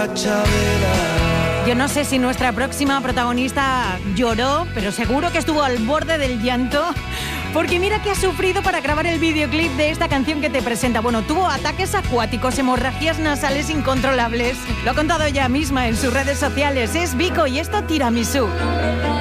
Yo no sé si nuestra próxima protagonista lloró, pero seguro que estuvo al borde del llanto, porque mira que ha sufrido para grabar el videoclip de esta canción que te presenta. Bueno, tuvo ataques acuáticos, hemorragias nasales incontrolables. Lo ha contado ella misma en sus redes sociales. Es Vico y esto Tiramisú.